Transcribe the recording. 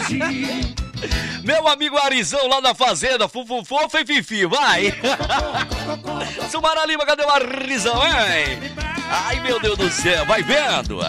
Meu amigo Arizão lá da fazenda, fofo e fifi, vai! Sumara Lima, cadê o Arizão, hein? Ai, meu Deus do céu, vai vendo!